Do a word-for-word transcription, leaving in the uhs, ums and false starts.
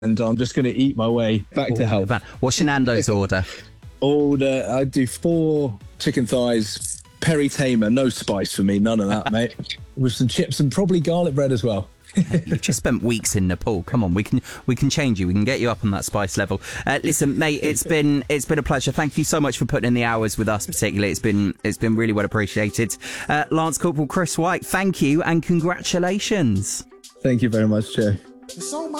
and I'm just going to eat my way back to health. What's your Nando's order? Order, I do four chicken thighs, peri tamer, no spice for me, none of that, mate. With some chips and probably garlic bread as well. You've just spent weeks in Nepal. Come on, we can we can change you. We can get you up on that spice level. Uh, listen, mate, it's been it's been a pleasure. Thank you so much for putting in the hours with us. Particularly, it's been it's been really well appreciated. Uh, Lance Corporal Chris White, thank you and congratulations. Thank you very much, Joe. So much.